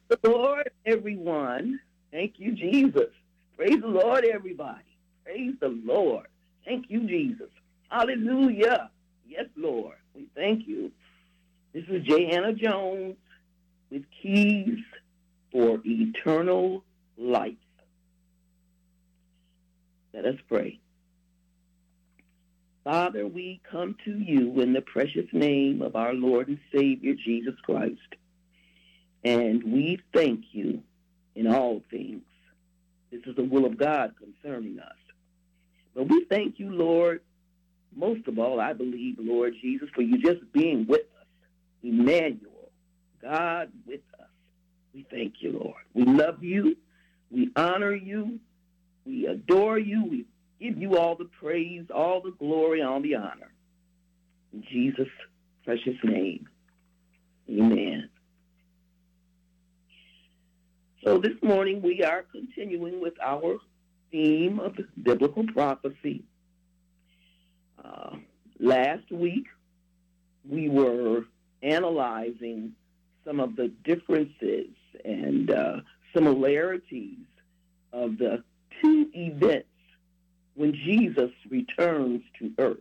the Lord, everyone. Thank you, Jesus. Praise the Lord, everybody. Praise the Lord. Thank you, Jesus. Hallelujah. Yes, Lord. We thank you. This is Jehanna Jones with Keys for Eternal Life. Let us pray. Father, we come to you in the precious name of our Lord and Savior, Jesus Christ. And we thank you in all things. This is the will of God concerning us. But we thank you, Lord, most of all, I believe, Lord Jesus, for you just being with us. Emmanuel, God with us. We thank you, Lord. We love you. We honor you. We adore you. We give you all the praise, all the glory, all the honor. In Jesus' precious name, amen. So this morning we are continuing with our theme of biblical prophecy. Last week we were analyzing some of the differences and similarities of the two events when Jesus returns to earth.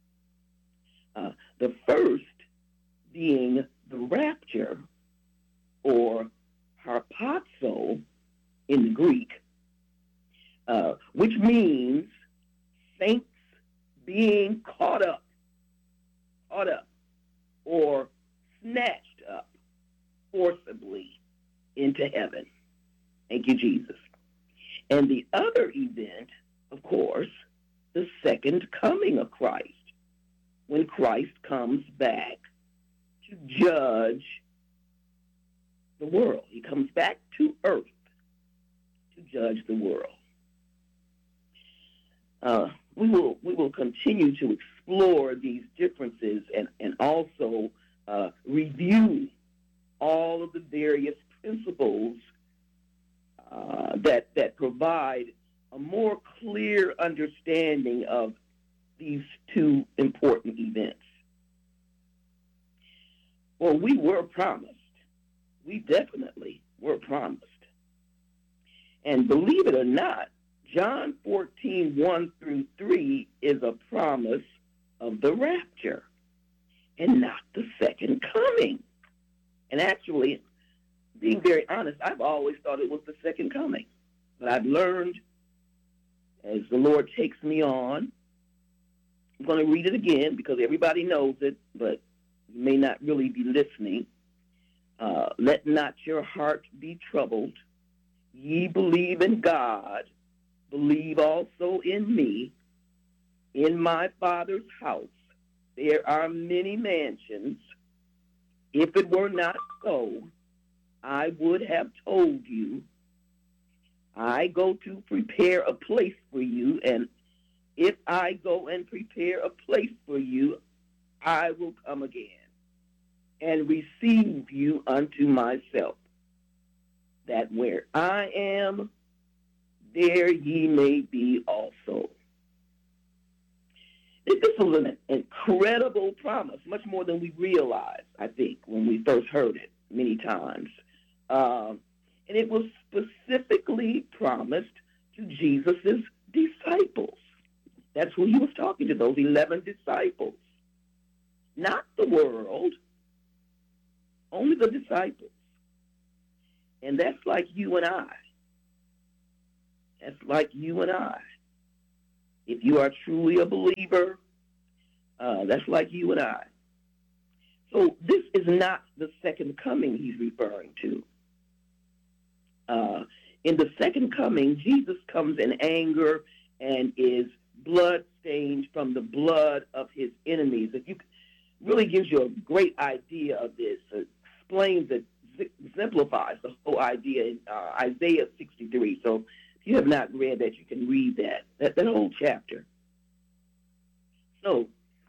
The first being the rapture, or harpazo in the Greek, which means saints being caught up, or snatched up forcibly into heaven. Thank you, Jesus. And the other event, of course, the second coming of Christ, when Christ comes back to judge the world. He comes back to earth to judge the world. We will continue to explore these differences and also review all of the various principles that provide a more clear understanding of these two important events. Well, we were promised. We definitely were promised. And believe it or not, John 14, 1 through 3 is a promise of the rapture and not the second coming. And actually, being very honest, I've always thought it was the second coming. But I've learned as the Lord takes me on, I'm going to read it again because everybody knows it, but you may not really be listening. Let not your heart be troubled. Ye believe in God, believe also in me. In my Father's house there are many mansions. If it were not so, I would have told you. I go to prepare a place for you, and if I go and prepare a place for you, I will come again and receive you unto myself, that where I am, there ye may be also. This was an incredible promise, much more than we realized, I think, when we first heard it many times. And it was specifically promised to Jesus' disciples. That's who he was talking to, those 11 disciples. Not the world, only the disciples. And that's like you and I. That's like you and I. If you are truly a believer, that's like you and I. So this is not the second coming he's referring to. In the second coming, Jesus comes in anger and is blood-stained from the blood of his enemies. It really gives you a great idea of this. It explains it, exemplifies the whole idea in Isaiah 63. So if you have not read that, you can read that whole chapter. So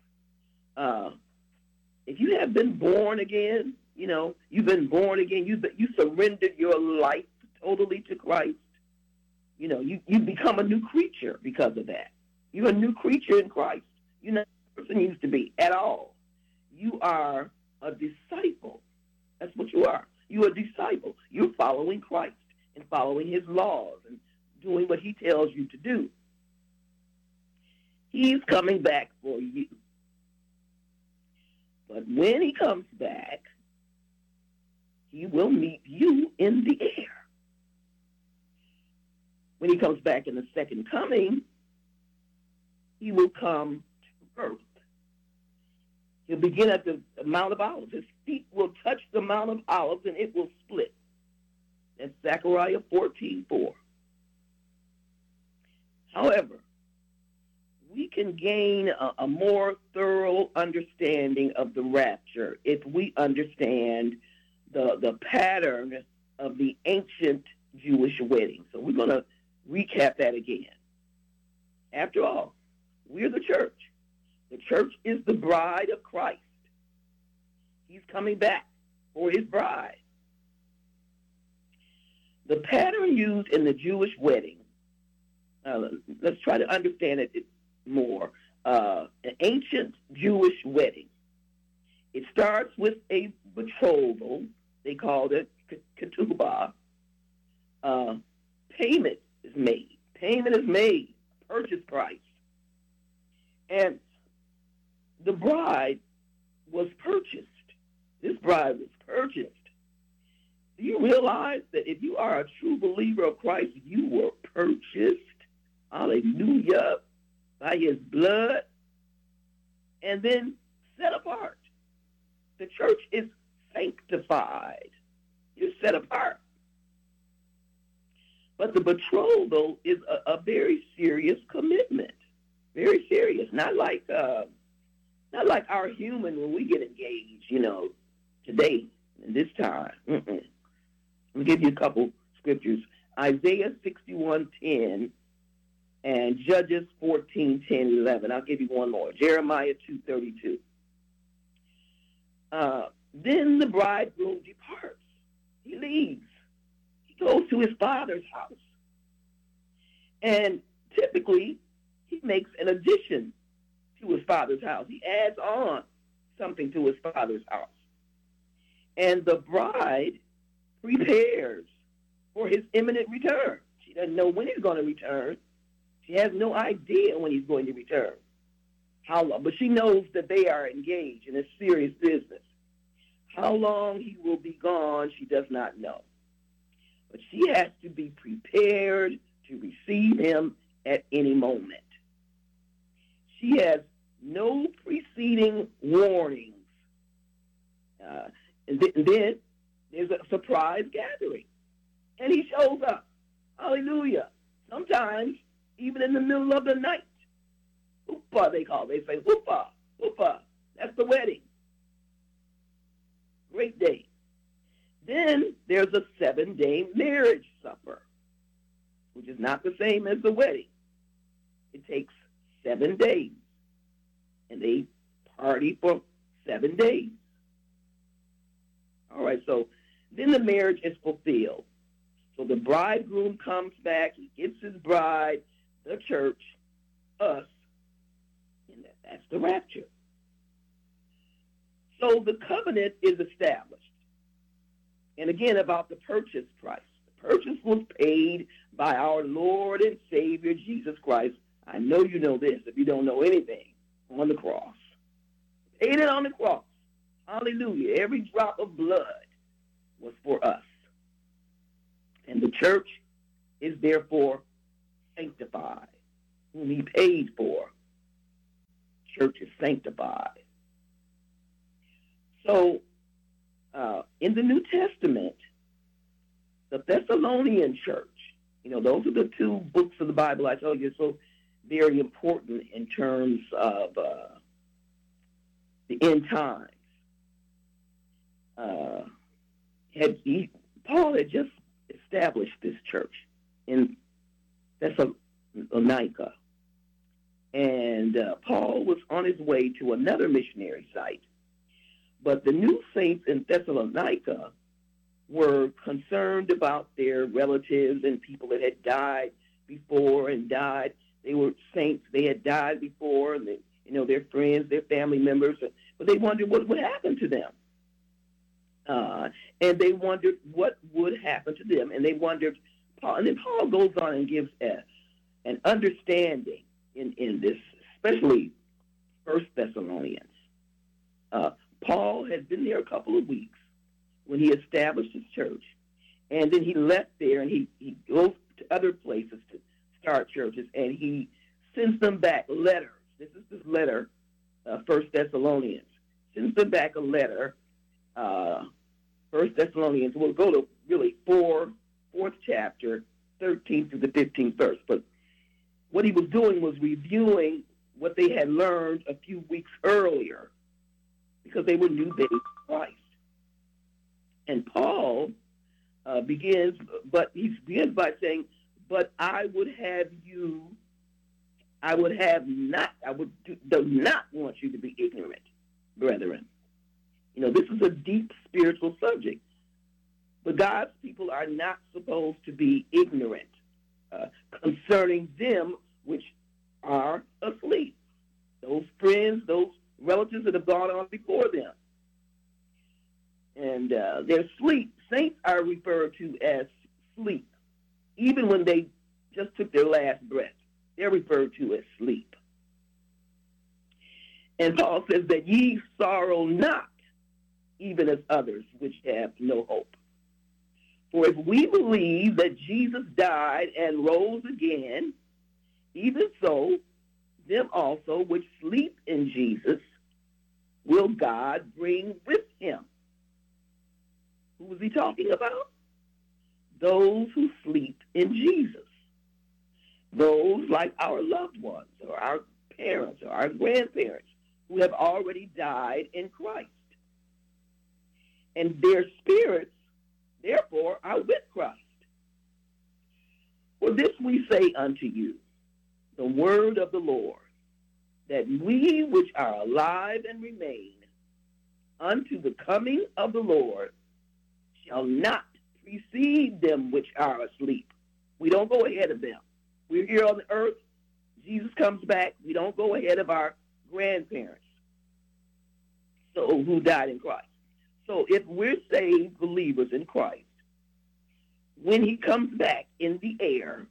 if you have been born again, you've been born again, you surrendered your life totally to Christ. You become a new creature because of that. You're a new creature in Christ. You're not the person you used to be at all. You are a disciple. That's what you are. You're a disciple. you're following Christ and following his laws and doing what he tells you to do. He's coming back for you. But when he comes back, he will meet you in the air. When he comes back in the second coming, he will come to earth. He'll begin at the Mount of Olives. His feet will touch the Mount of Olives, and it will split. That's Zechariah 14:4. However, we can gain a more thorough understanding of the rapture if we understand the pattern of the ancient Jewish wedding. So we're going to recap that again. After all, we're the church. The church is the bride of Christ. He's coming back for his bride. The pattern used in the Jewish wedding, let's try to understand it more. An ancient Jewish wedding. It starts with a betrothal. They called it ketubah. Payment is made. Payment is made. Purchase price. And the bride was purchased. This bride was purchased. Do you realize that if you are a true believer of Christ, you were purchased, hallelujah, by his blood, and then set apart? The church is sanctified. You're set apart. But the betrothal is a very serious commitment. Very serious. Not like our human when we get engaged, today, in this time. Let me give you a couple scriptures. Isaiah 61:10 and Judges 14:10-11. I'll give you one more. Jeremiah 2:32. Then the bridegroom departs. He leaves. He goes to his father's house. And typically, he makes an addition to his father's house. He adds on something to his father's house. And the bride prepares for his imminent return. She doesn't know when he's going to return. She has no idea when he's going to return. How long? But she knows that they are engaged in a serious business. How long he will be gone, she does not know. But she has to be prepared to receive him at any moment. She has no preceding warnings. And then there's a surprise gathering. And he shows up. Hallelujah. Sometimes, even in the middle of the night. Whoopah, they call it. They say, whoopah, whoopah. That's the wedding. Great day. Then there's a 7-day marriage supper, which is not the same as the wedding. It takes 7 days, and they party for 7 days. All right, so then the marriage is fulfilled. So the bridegroom comes back, he gets his bride, the church, us, and that's the rapture. So the covenant is established. And again, about the purchase price. The purchase was paid by our Lord and Savior, Jesus Christ. I know you know this if you don't know anything. On the cross. Paid it on the cross. Hallelujah. Every drop of blood was for us. And the church is therefore sanctified, whom he paid for. Church is sanctified. So, in the New Testament, the Thessalonian church, those are the 2 books of the Bible I told you so very important in terms of the end times. Paul had just established this church in Thessalonica. And Paul was on his way to another missionary site. But the new saints in Thessalonica were concerned about their relatives and people that had died before and died. They were saints. They had died before, and their friends, their family members. But they wondered what would happen to them. And they wondered what would happen to them. And they wondered, Paul, and then Paul goes on and gives an understanding in this, especially First Thessalonians. Paul had been there a couple of weeks when he established his church, and then he left there and he goes to other places to start churches, and he sends them back letters. This is this letter, First Thessalonians. Sends them back a letter, First Thessalonians. We'll go to really fourth chapter, 13th to the 15th verse. But what he was doing was reviewing what they had learned a few weeks earlier, because they were new babes in Christ. And Paul begins by saying, "But I would do not want you to be ignorant, brethren." You know, this is a deep spiritual subject. But God's people are not supposed to be ignorant concerning them which are asleep. Those friends, those relatives that have gone on before them. And their sleep, saints are referred to as sleep. Even when they just took their last breath, they're referred to as sleep. And Paul says that ye sorrow not, even as others which have no hope. For if we believe that Jesus died and rose again, even so, them also which sleep in Jesus will God bring with him. Who was he talking about? Those who sleep in Jesus. Those like our loved ones or our parents or our grandparents who have already died in Christ. And their spirits, therefore, are with Christ. For this we say unto you, the word of the Lord, that we which are alive and remain unto the coming of the Lord shall not precede them which are asleep. We don't go ahead of them. We're here on the earth. Jesus comes back. We don't go ahead of our grandparents who died in Christ. So if we're saved believers in Christ, when he comes back in the air,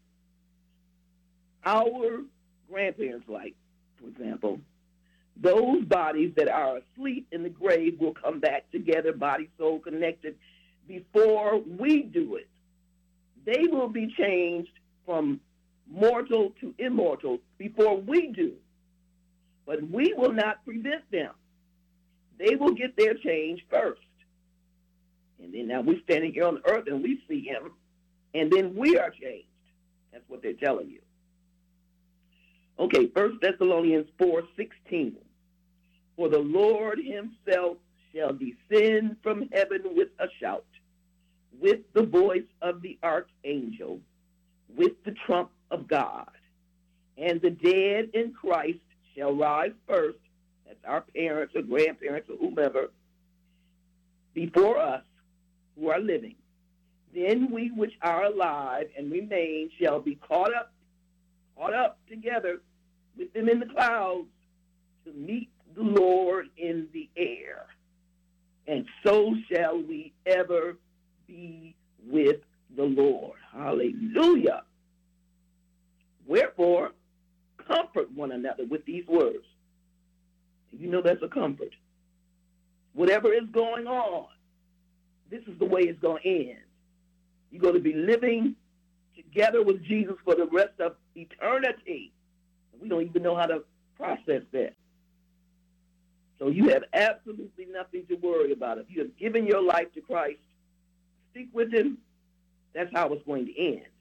our grandparents, like, for example, those bodies that are asleep in the grave will come back together, body, soul connected, before we do it. They will be changed from mortal to immortal before we do. But we will not prevent them. They will get their change first. And then now we're standing here on the earth and we see him, and then we are changed. That's what they're telling you. Okay, 1 Thessalonians 4:16. For the Lord himself shall descend from heaven with a shout, with the voice of the archangel, with the trump of God. And the dead in Christ shall rise first, that's our parents or grandparents or whomever, before us who are living. Then we which are alive and remain shall be caught up together with them in the clouds to meet the Lord in the air. And so shall we ever be with the Lord. Hallelujah. Wherefore, comfort one another with these words. You know that's a comfort. Whatever is going on, this is the way it's going to end. You're going to be living together with Jesus for the rest of eternity. We don't even know how to process that. So you have absolutely nothing to worry about. If you have given your life to Christ, stick with him. That's how it's going to end.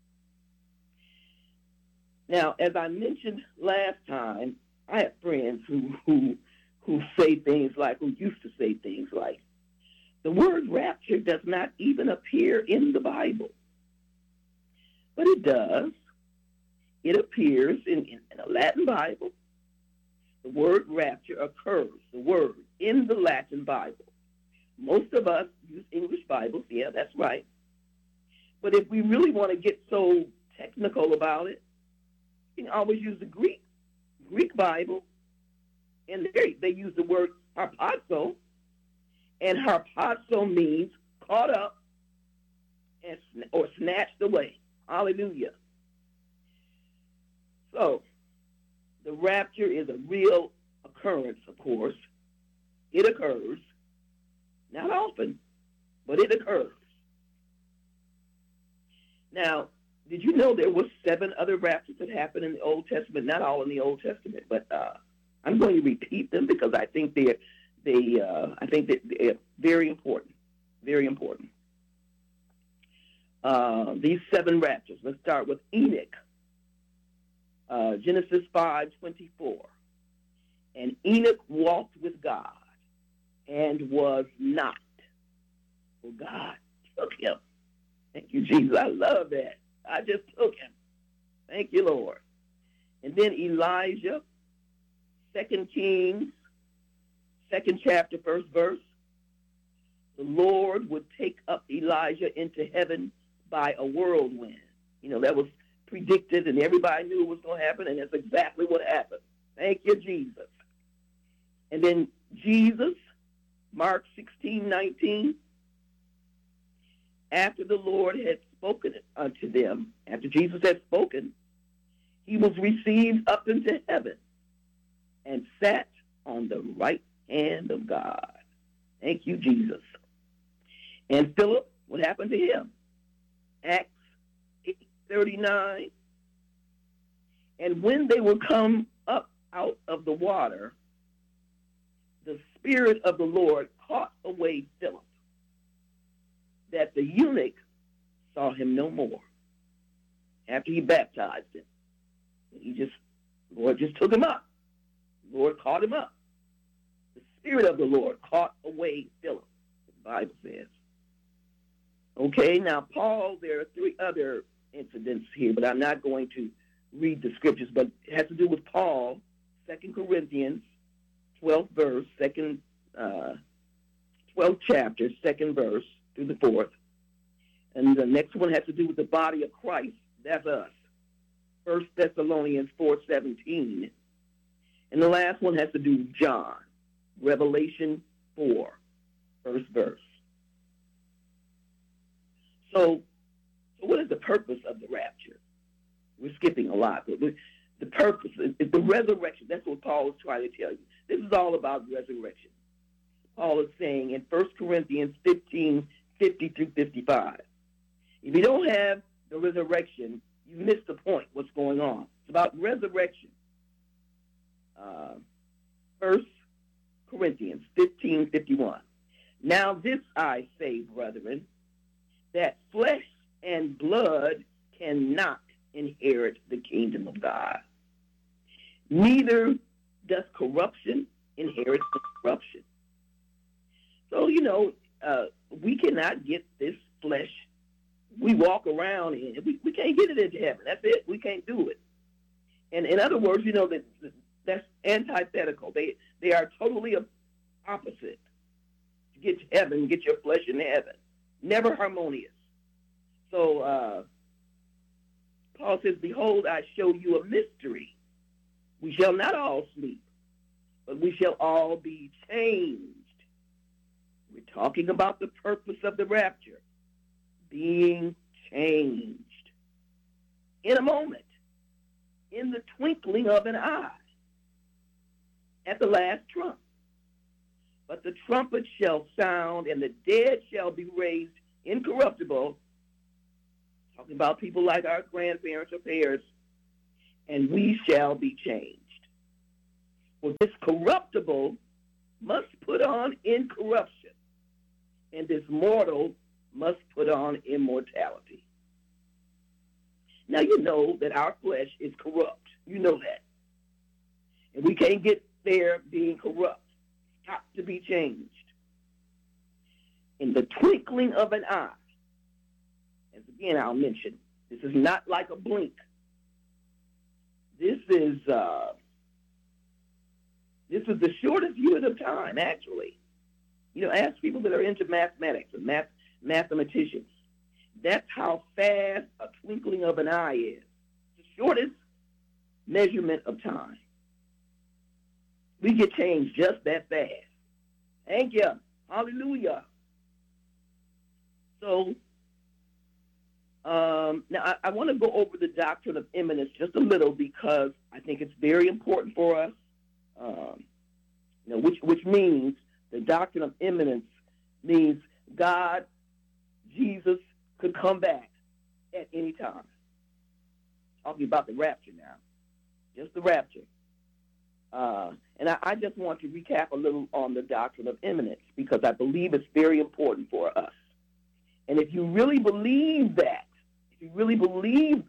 Now, as I mentioned last time, I have friends who say things like, who used to say things like, the word rapture does not even appear in the Bible. But it does. It appears in a Latin Bible. The word rapture occurs, the word, in the Latin Bible. Most of us use English Bibles. Yeah, that's right. But if we really want to get so technical about it, you can always use the Greek Bible. And they use the word harpazo. And harpazo means caught up or snatched away. Hallelujah. So, the rapture is a real occurrence, of course. It occurs. Not often, but it occurs. Now, did you know there were 7 other raptures that happened in the Old Testament? Not all in the Old Testament, but I'm going to repeat them because I think they're very important. Very important. These 7 raptures. Let's start with Enoch. Genesis 5:24. And Enoch walked with God and was not. For God took him. Thank you, Jesus. I love that. I just took him. Thank you, Lord. And then Elijah, 2 Kings, 2nd chapter, 1st verse. The Lord would take up Elijah into heaven by a whirlwind. You know, that was predicted and everybody knew it was going to happen, and that's exactly what happened. Thank you, Jesus. And then Jesus, Mark 16:19. After the Lord had spoken unto them, after Jesus had spoken, he was received up into heaven and sat on the right hand of God. Thank you, Jesus. And Philip, what happened to him? Acts 8:39. And when they were come up out of the water, the Spirit of the Lord caught away Philip, that the eunuch saw him no more after he baptized him. Lord just took him up. The Lord caught him up. The Spirit of the Lord caught away Philip, the Bible says. Okay, now Paul, there are 3 other incidents here, but I'm not going to read the scriptures, but it has to do with Paul, 2 Corinthians, 12th verse, 12th chapter, 2nd verse through the 4th. And the next one has to do with the body of Christ. That's us. 1 Thessalonians 4:17. And the last one has to do with John, Revelation 4, 1st verse. So what is the purpose of the rapture? We're skipping a lot, but the purpose is the resurrection. That's what Paul is trying to tell you. This is all about resurrection. Paul is saying in 1 Corinthians 15:50 through 55. If you don't have the resurrection, you missed the point, what's going on. It's about resurrection. 1 Corinthians 15:51. Now this I say, brethren, that flesh and blood cannot inherit the kingdom of God. Neither does corruption inherit corruption. So, we cannot get this flesh we walk around in. We can't get it into heaven. That's it. We can't do it. And in other words, that's antithetical. They are totally opposite. To get to heaven, get your flesh in heaven. Never harmonious. So Paul says, behold, I show you a mystery. We shall not all sleep, but we shall all be changed. We're talking about the purpose of the rapture, being changed in a moment, in the twinkling of an eye, at the last trump. But the trumpet shall sound, and the dead shall be raised incorruptible, talking about people like our grandparents or parents, and we shall be changed. For this corruptible must put on incorruption, and this mortal must put on immortality. Now you know that our flesh is corrupt. You know that. And we can't get there being corrupt. It's got to be changed. In the twinkling of an eye, as again I'll mention, this is not like a blink. This is the shortest unit of time, actually. Ask people that are into mathematics and mathematicians. That's how fast a twinkling of an eye is. The shortest measurement of time. We get changed just that fast. Thank you. Hallelujah. So now I want to go over the doctrine of imminence just a little because I think it's very important for us. Which means the doctrine of imminence means God, Jesus could come back at any time. Talking about the rapture now, just the rapture. And I just want to recap a little on the doctrine of imminence because I believe it's very important for us. And if you really believe that, if you really believe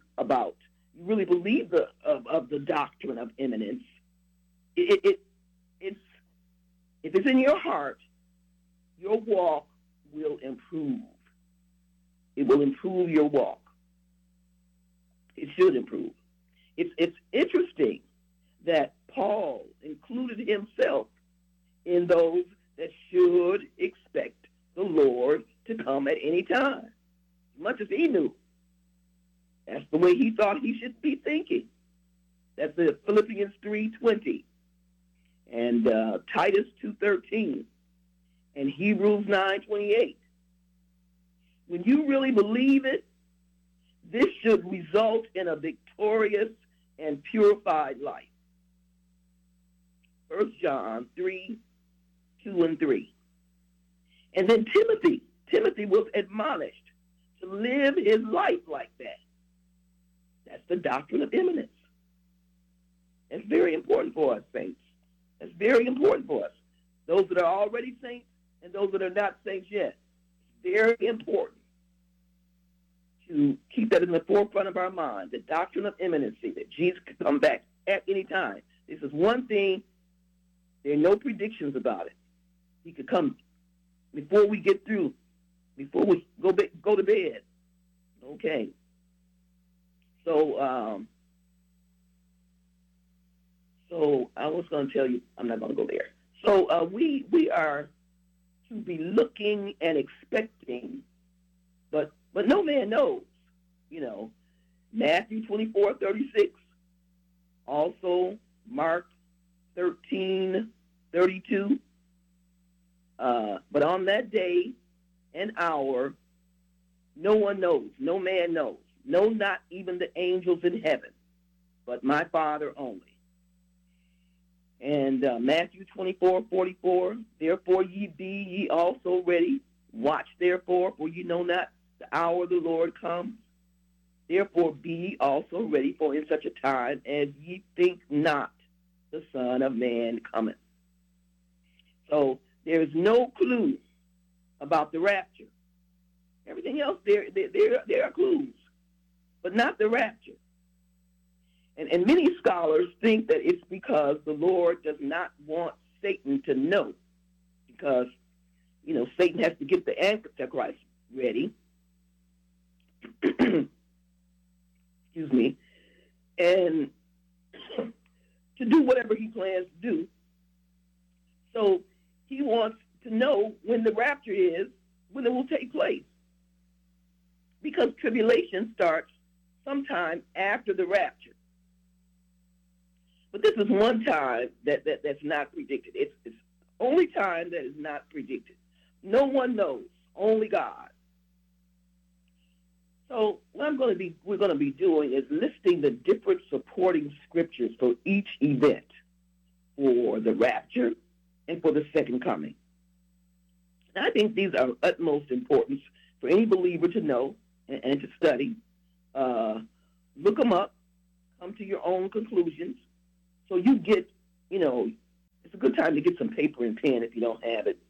the doctrine of imminence, if it's in your heart, your walk will improve. It will improve your walk. It should improve. It's interesting that Paul included himself in those that should expect the Lord to come at any time, as much as he knew. That's the way he thought he should be thinking. That's the Philippians 3:20 and Titus 2:13 and Hebrews 9:28. When you really believe it, this should result in a victorious and purified life. 1 John 3:2 and 3. And then Timothy was admonished to live his life like that. That's the doctrine of imminence. It's very important for us, saints. It's very important for us. Those that are already saints and those that are not saints yet. It's very important to keep that in the forefront of our mind, the doctrine of imminency, that Jesus could come back at any time. This is one thing, there are no predictions about it. He could come before we get through, before we go to bed. Okay. So I was going to tell you, I'm not going to go there. So we are to be looking and expecting, but no man knows. Matthew 24:36, also Mark 13:32. But on that day and hour, no one knows, no man knows, no, not even the angels in heaven, but my Father only. And Matthew 24:44, therefore be ye also ready. Watch therefore, for you know not the hour the Lord comes. Therefore be ye also ready, for in such a time as ye think not, the Son of Man cometh. So there is no clue about the rapture. Everything else, there are clues, but not the rapture. And many scholars think that it's because the Lord does not want Satan to know, because, Satan has to get the Antichrist ready. Excuse me. And to do whatever he plans to do. So he wants to know when the rapture is, when it will take place. Because tribulation starts sometime after the rapture. But this is one time that's not predicted. It's the only time that is not predicted. No one knows, only God. So what we're going to be doing is listing the different supporting scriptures for each event, for the rapture and for the second coming. And I think these are of utmost importance for any believer to know and to study. Look them up, come to your own conclusions. So you get, it's a good time to get some paper and pen if you don't have it.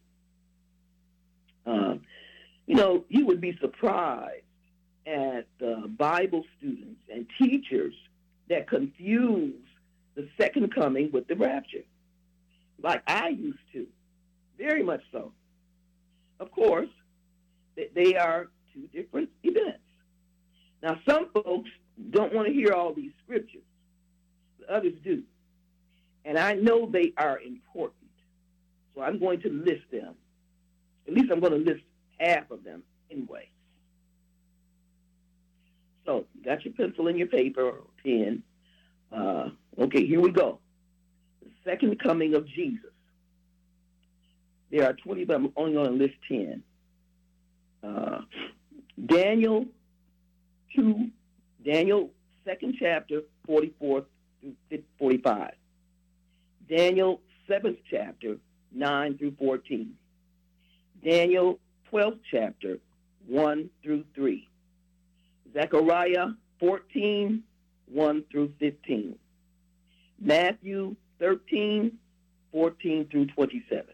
You would be surprised at Bible students and teachers that confuse the second coming with the rapture, like I used to, very much so. Of course, they are two different events. Now, some folks don't want to hear all these scriptures, but others do. And I know they are important, so I'm going to list them. At least I'm going to list half of them anyway. So, you got your pencil and your paper or pen. Okay, here we go. The second coming of Jesus. There are 20, but I'm only going to list 10. Daniel 2, Daniel 2nd chapter, 44 through 45. Daniel 7th chapter, 9 through 14. Daniel 12th chapter, 1 through 3. Zechariah 14, 1 through 15. Matthew 13, 14 through 27.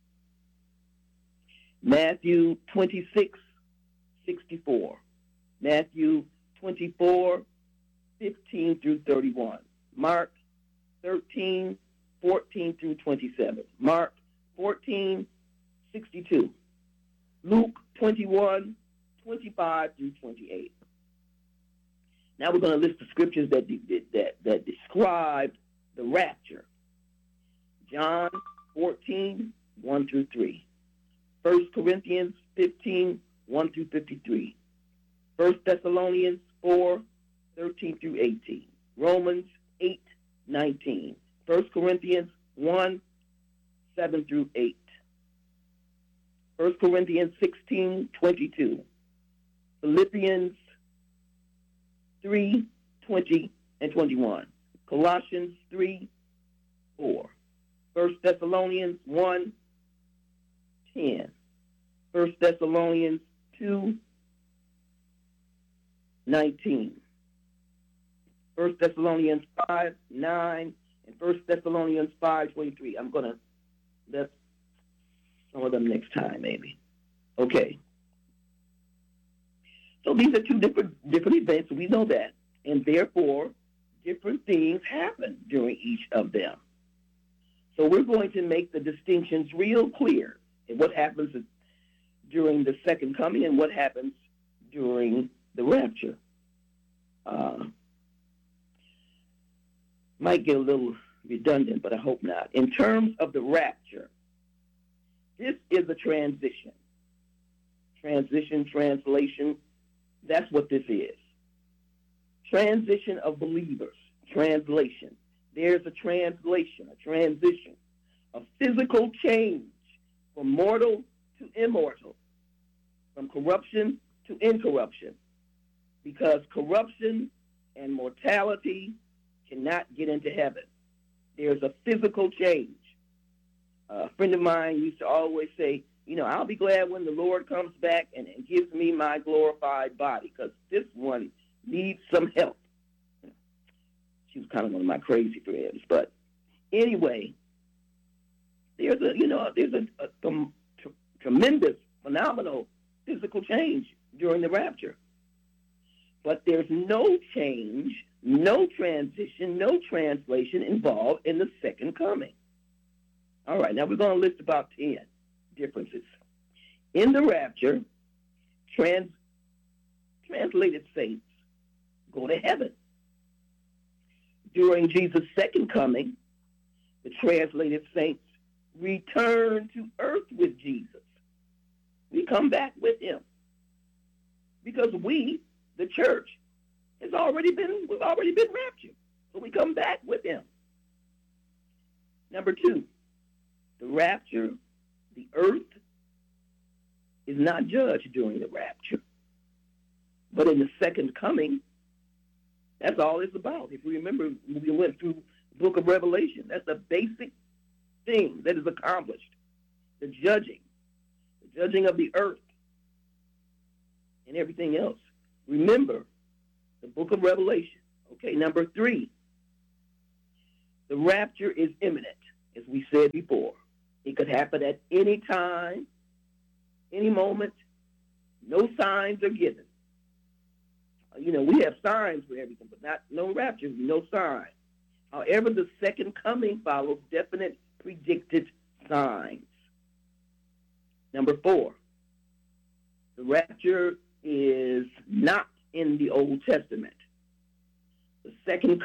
Matthew 26, 64. Matthew 24, 15 through 31. Mark 13, 14 through 27. Mark 14, 62. Luke 21, 25 through 28. Now we're going to list the scriptures that describe the rapture. John 14, 1 through 3. 1 Corinthians 15, 1 through 53. 1 Thessalonians 4, 13 through 18. Romans 8, 19. 1 Corinthians 1, 7 through 8. 1 Corinthians 16, 22. Philippians 3, 20 and 21. Colossians 3, 4. 1 Thessalonians 1, 10. 1 Thessalonians 2, 19. 1 Thessalonians 5, 9, and 1 Thessalonians 5, 23. I'm going to let some of them next time, maybe. Okay. So these are two different events. We know that. And therefore, different things happen during each of them. So we're going to make the distinctions real clear in what happens during the second coming and what happens during the rapture. Might get a little redundant, but I hope not. In terms of the rapture, this is a transition. Transition, translation, that's what this is. Transition of believers, translation. There's a translation, a transition, a physical change from mortal to immortal, from corruption to incorruption, because corruption and mortality cannot get into heaven. There's a physical change. A friend of mine used to always say, I'll be glad when the Lord comes back and gives me my glorified body, because this one needs some help. She was kind of one of my crazy friends. But anyway, there's a tremendous, phenomenal physical change during the rapture. But there's no change, no transition, no translation involved in the second coming. All right, now we're going to list about 10 differences. In the rapture, translated saints go to heaven. During Jesus' second coming, the translated saints return to earth with Jesus. We come back with him because we, the church, we've already been raptured. So we come back with him. Number 2, the rapture, the earth is not judged during the rapture. But in the second coming, that's all it's about. If we remember, we went through the book of Revelation. That's the basic thing that is accomplished. The judging of the earth and everything else. Remember the book of Revelation. Okay, number 3, the rapture is imminent, as we said before. It could happen at any time, any moment. No signs are given. We have signs for everything, but no rapture, no sign. However, the second coming follows definite predicted signs. Number 4, the rapture is not in the Old Testament. The second